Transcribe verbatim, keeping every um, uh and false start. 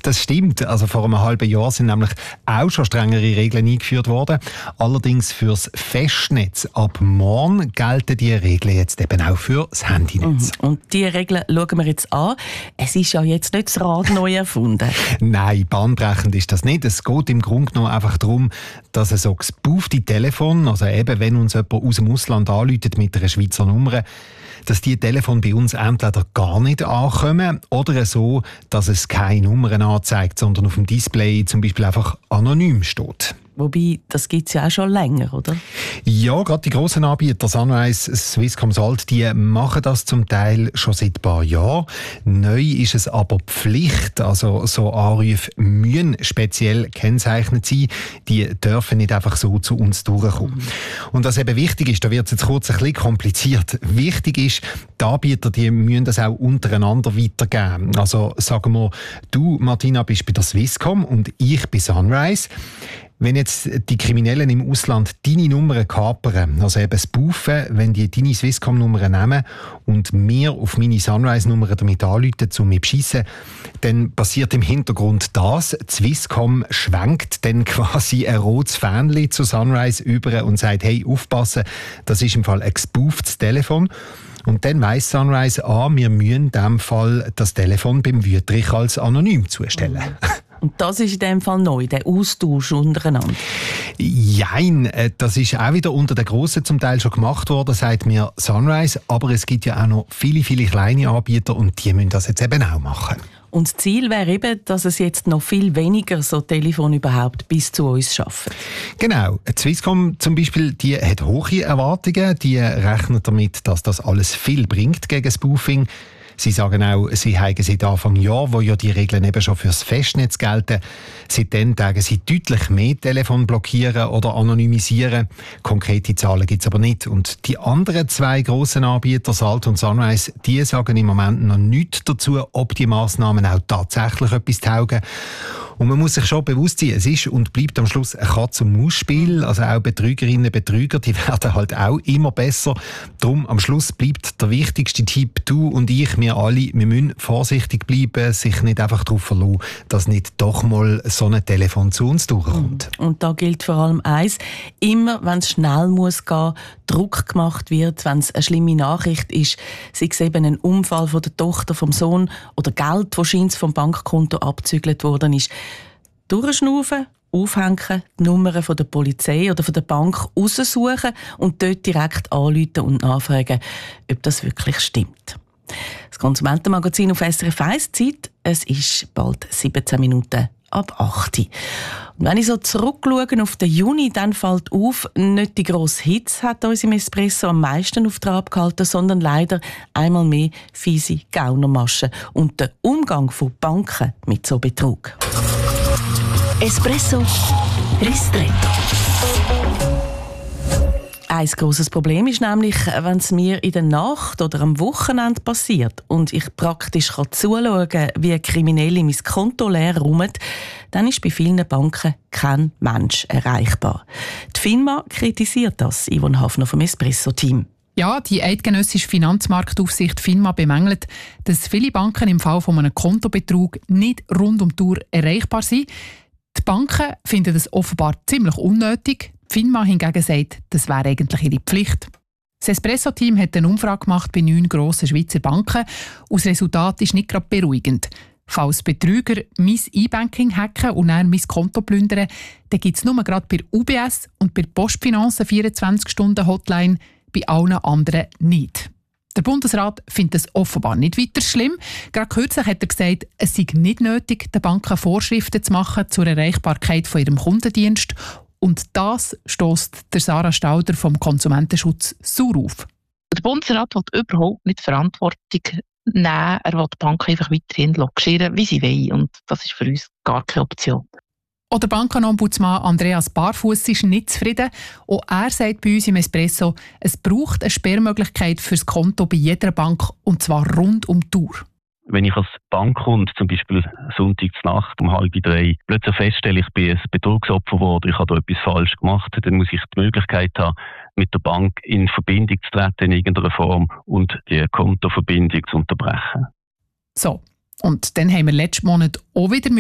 Das stimmt. Also vor einem halben Jahr sind nämlich auch schon strengere Regeln eingeführt worden. Allerdings fürs Festnetz. Ab morgen gelten die Regeln jetzt eben auch für das Handynetz. Mhm. Und diese Regeln schauen wir jetzt an. Es ist ja jetzt nicht das Rad neu erfunden. Nein, bahnbrechend ist das nicht. Es geht im Grunde genommen einfach darum, dass so gespoofte Telefon, also eben wenn uns jemand aus dem Ausland anruft mit einer Schweizer Nummer, dass die Telefone bei uns entweder gar nicht ankommen oder so, dass es keine Nummern anzeigt, sondern auf dem Display zum Beispiel einfach anonym steht. Wobei, das gibt es ja auch schon länger, oder? Ja, gerade die grossen Anbieter, Sunrise, Swisscom, Salt, die machen das zum Teil schon seit ein paar Jahren. Neu ist es aber Pflicht, also so Anrufe müssen speziell gekennzeichnet sein. Die dürfen nicht einfach so zu uns durchkommen. Mhm. Und was eben wichtig ist, da wird es jetzt kurz ein bisschen kompliziert. Wichtig ist, die Anbieter, die müssen das auch untereinander weitergeben. Also sagen wir, du, Martina, bist bei der Swisscom und ich bei Sunrise. Wenn jetzt die Kriminellen im Ausland deine Nummern kapern, also eben spoofen, wenn die deine Swisscom-Nummer nehmen und mir auf meine Sunrise-Nummer damit anrufen, um mich zu beschissen, dann passiert im Hintergrund das. Die Swisscom schwenkt dann quasi ein rotes Fähnchen zu Sunrise über und sagt, hey, aufpassen, das ist im Fall ein gespooftes Telefon. Und dann weiss Sunrise an, wir müssen in diesem Fall das Telefon beim Wüterich als anonym zustellen. Mhm. Und das ist in dem Fall neu, der Austausch untereinander? Jein, das ist auch wieder unter den Grossen zum Teil schon gemacht worden, sagt mir Sunrise. Aber es gibt ja auch noch viele, viele kleine Anbieter und die müssen das jetzt eben auch machen. Und das Ziel wäre eben, dass es jetzt noch viel weniger so Telefone überhaupt bis zu uns schaffen. Genau. Die Swisscom zum Beispiel, die hat hohe Erwartungen. Die rechnet damit, dass das alles viel bringt gegen Spoofing. Sie sagen auch, sie haben seit Anfang Jahr, wo ja die Regeln eben schon fürs Festnetz gelten, seitdem tagen sie deutlich mehr Telefon blockieren oder anonymisieren. Konkrete Zahlen gibt es aber nicht. Und die anderen zwei grossen Anbieter, Salt und Sunrise, die sagen im Moment noch nichts dazu, ob die Massnahmen auch tatsächlich etwas taugen. Und man muss sich schon bewusst sein, es ist und bleibt am Schluss ein Katz-und-Maus-Spiel. Also auch Betrügerinnen und Betrüger, die werden halt auch immer besser. Darum am Schluss bleibt der wichtigste Tipp, du und ich, wir alle, wir müssen vorsichtig bleiben, sich nicht einfach darauf verlassen, dass nicht doch mal so ein Telefon zu uns durchkommt. Und da gilt vor allem eins, immer wenn es schnell muss gehen, Druck gemacht wird, wenn es eine schlimme Nachricht ist, sei es eben ein Unfall von der Tochter, vom Sohn oder Geld, das scheint vom Bankkonto abgezügelt worden ist, durchschnaufen, aufhängen, die Nummern von der Polizei oder von der Bank raussuchen und dort direkt anrufen und nachfragen, ob das wirklich stimmt. Das Konsumentenmagazin auf S R F eins Zeit, es ist bald siebzehn Minuten ab acht. Und wenn ich so zurückschaue auf den Juni, dann fällt auf, nicht die grosse Hitze hat uns im Espresso am meisten auf Trab gehalten, sondern leider einmal mehr fiese Gaunermaschen und der Umgang von Banken mit so Betrug. Espresso Ristretto. Ein grosses Problem ist nämlich, wenn es mir in der Nacht oder am Wochenende passiert und ich praktisch zuschauen kann, wie Kriminelle mein Konto leer räumen, dann ist bei vielen Banken kein Mensch erreichbar. Die FINMA kritisiert das, Yvonne Hafner vom Espresso-Team. Ja, die eidgenössische Finanzmarktaufsicht FINMA bemängelt, dass viele Banken im Fall von einem Kontobetrug nicht rund um die Uhr erreichbar sind. Die Banken finden das offenbar ziemlich unnötig. Die FINMA hingegen sagt, das wäre eigentlich ihre Pflicht. Das Espresso-Team hat eine Umfrage gemacht bei neun grossen Schweizer Banken und das Resultat ist nicht gerade beruhigend. Falls Betrüger mein E-Banking hacken und dann mein Konto plündern, dann gibt es nur gerade bei U B S und bei Postfinanzen vierundzwanzig Stunden Hotline, bei allen anderen nicht. Der Bundesrat findet es offenbar nicht weiter schlimm. Gerade kürzlich hat er gesagt, es sei nicht nötig, den Banken Vorschriften zu machen zur Erreichbarkeit von ihrem Kundendienst. Und das stösst der Sarah Stauder vom Konsumentenschutz sauer auf. Der Bundesrat will überhaupt nicht Verantwortung nehmen. Er will die Banken einfach weiterhin logieren, wie sie wollen. Und das ist für uns gar keine Option. Auch der Bankenombudsmann Andreas Barfuss ist nicht zufrieden. Auch er sagt bei uns im Espresso, es braucht eine Sperrmöglichkeit für das Konto bei jeder Bank, und zwar rund um die Uhr. Wenn ich als Bankkunde zum Beispiel Sonntagsnacht um halb drei plötzlich feststelle, ich bin ein Betrugsopfer geworden, ich habe da etwas falsch gemacht, dann muss ich die Möglichkeit haben, mit der Bank in Verbindung zu treten in irgendeiner Form und die Kontoverbindung zu unterbrechen. So, und dann haben wir letzten Monat auch wieder